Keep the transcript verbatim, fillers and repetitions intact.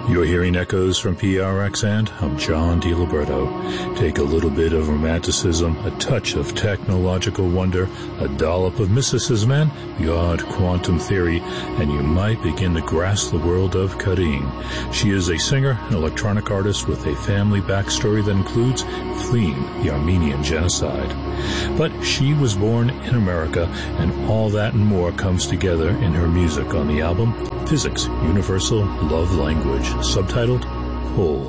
You're hearing echoes from P R X, and I'm John DiLiberto. Take a little bit of romanticism, a touch of technological wonder, a dollop of mysticism, and the odd quantum theory, and you might begin to grasp the world of Carine. She is a singer and electronic artist with a family backstory that includes fleeing the Armenian genocide. But she was born in America, and all that and more comes together in her music on the album Physics Universal Love Language, subtitled Whole.